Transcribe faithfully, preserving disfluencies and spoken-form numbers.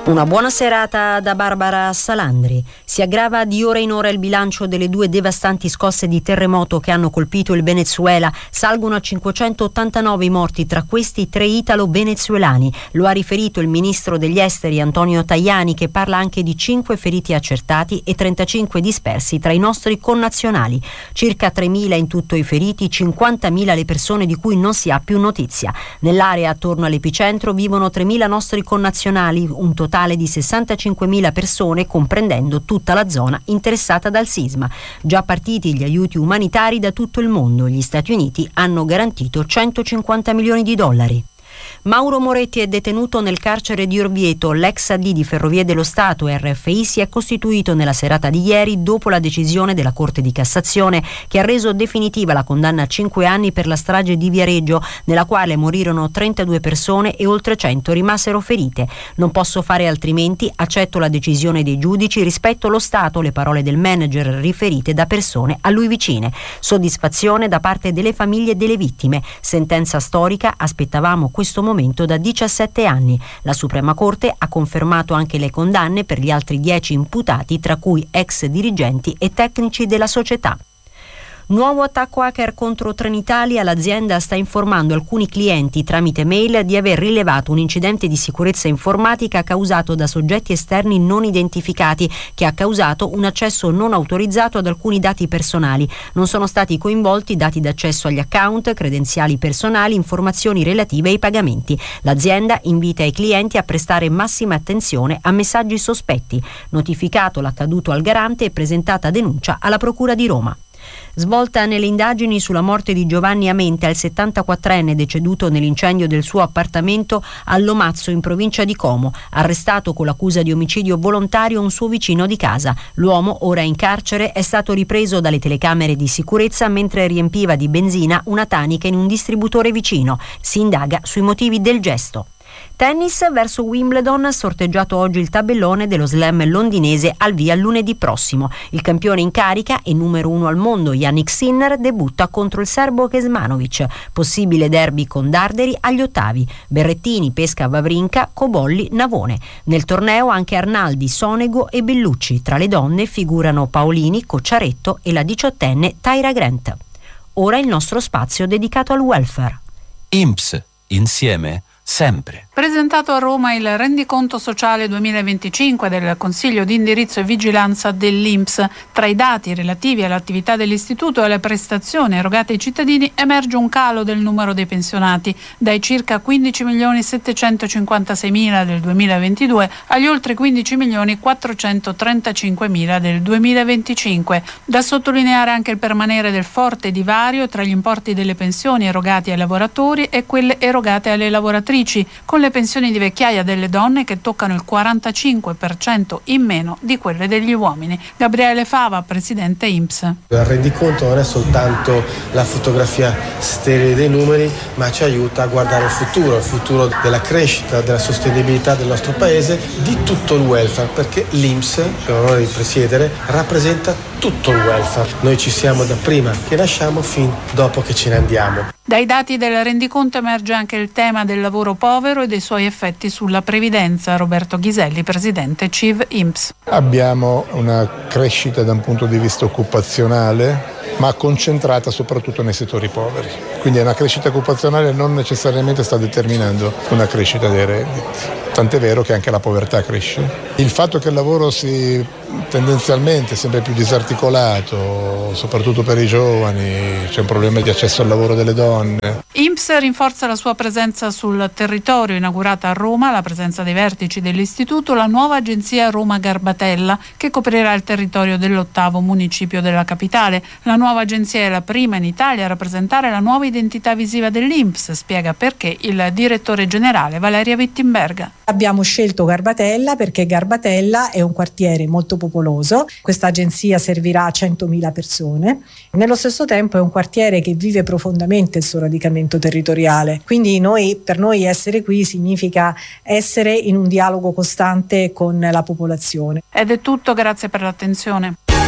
Una buona serata da Barbara Salandri. Si aggrava di ora in ora il bilancio delle due devastanti scosse di terremoto che hanno colpito il Venezuela. Salgono a cinquecentottantanove i morti, tra questi tre italo-venezuelani. Lo ha riferito il ministro degli esteri Antonio Tajani, che parla anche di cinque feriti accertati e trentacinque dispersi tra i nostri connazionali. Circa tremila in tutto i feriti, cinquantamila le persone di cui non si ha più notizia. Nell'area attorno all'epicentro vivono tremila nostri connazionali, un totale di sessantacinquemila persone, comprendendo tutta la zona interessata dal sisma. Già partiti gli aiuti umanitari da tutto il mondo. Gli Stati Uniti hanno garantito centocinquanta milioni di dollari. Mauro Moretti è detenuto nel carcere di Orvieto. L'ex A D di Ferrovie dello Stato R F I si è costituito nella serata di ieri dopo la decisione della Corte di Cassazione che ha reso definitiva la condanna a cinque anni per la strage di Viareggio, nella quale morirono trentadue persone e oltre cento rimasero ferite. Non posso fare altrimenti, accetto la decisione dei giudici, rispetto lo Stato, le parole del manager riferite da persone a lui vicine. Soddisfazione da parte delle famiglie delle vittime. Sentenza storica, aspettavamo questo momento da diciassette anni. La Suprema Corte ha confermato anche le condanne per gli altri dieci imputati, tra cui ex dirigenti e tecnici della società. Nuovo attacco hacker contro Trenitalia. L'azienda sta informando alcuni clienti tramite mail di aver rilevato un incidente di sicurezza informatica causato da soggetti esterni non identificati che ha causato un accesso non autorizzato ad alcuni dati personali. Non sono stati coinvolti dati d'accesso agli account, credenziali personali, informazioni relative ai pagamenti. L'azienda invita i clienti a prestare massima attenzione a messaggi sospetti. Notificato l'accaduto al garante e presentata denuncia alla Procura di Roma. Svolta nelle indagini sulla morte di Giovanni Amenta, il settantaquattrenne deceduto nell'incendio del suo appartamento a Lomazzo in provincia di Como. Arrestato con l'accusa di omicidio volontario un suo vicino di casa. L'uomo, ora in carcere, è stato ripreso dalle telecamere di sicurezza mentre riempiva di benzina una tanica in un distributore vicino. Si indaga sui motivi del gesto. Tennis verso Wimbledon, sorteggiato oggi il tabellone dello slam londinese al via lunedì prossimo. Il campione in carica e numero uno al mondo Jannik Sinner debutta contro il serbo Kecmanovic. Possibile derby con Darderi agli ottavi. Berrettini pesca Wawrinka, Cobolli, Navone. Nel torneo anche Arnaldi, Sonego e Bellucci. Tra le donne figurano Paolini, Cocciaretto e la diciottenne Tyra Grant. Ora il nostro spazio dedicato al welfare. I N P S, insieme sempre. Presentato a Roma il rendiconto sociale duemilaventicinque del Consiglio di indirizzo e vigilanza dell'I N P S. Tra i dati relativi all'attività dell'istituto e alle prestazioni erogate ai cittadini emerge un calo del numero dei pensionati, dai circa quindici milioni settecentocinquantaseimila del duemilaventidue agli oltre quindici milioni quattrocentotrentacinquemila del duemilaventicinque. Da sottolineare anche il permanere del forte divario tra gli importi delle pensioni erogati ai lavoratori e quelle erogate alle lavoratrici, con le pensioni di vecchiaia delle donne che toccano il quarantacinque per cento in meno di quelle degli uomini. Gabriele Fava, presidente I N P S. Il rendiconto non è soltanto la fotografia sterile dei numeri, ma ci aiuta a guardare il futuro, il futuro della crescita, della sostenibilità del nostro paese, di tutto il welfare, perché l'I N P S, che ho l'onore di presiedere, rappresenta tutto il welfare. Noi ci siamo da prima che nasciamo fin dopo che ce ne andiamo. Dai dati del rendiconto emerge anche il tema del lavoro povero e dei suoi effetti sulla previdenza. Roberto Ghiselli, presidente C I V I N P S. Abbiamo una crescita da un punto di vista occupazionale, ma concentrata soprattutto nei settori poveri. Quindi una crescita occupazionale non necessariamente sta determinando una crescita dei redditi. Tant'è vero che anche la povertà cresce. Il fatto che il lavoro si tendenzialmente sempre più disarticolato, soprattutto per i giovani, c'è un problema di accesso al lavoro delle donne. I N P S rinforza la sua presenza sul territorio, inaugurata a Roma, la presenza dei vertici dell'istituto, la nuova agenzia Roma Garbatella, che coprirà il territorio dell'ottavo municipio della capitale. La nuova agenzia è la prima in Italia a rappresentare la nuova identità visiva dell'I N P S, spiega perché il direttore generale Valeria Wittenberga. Abbiamo scelto Garbatella perché Garbatella è un quartiere molto popoloso. Questa agenzia servirà a centomila persone. Nello stesso tempo è un quartiere che vive profondamente il suo radicamento territoriale. Quindi noi, per noi essere qui significa essere in un dialogo costante con la popolazione. Ed è tutto, grazie per l'attenzione.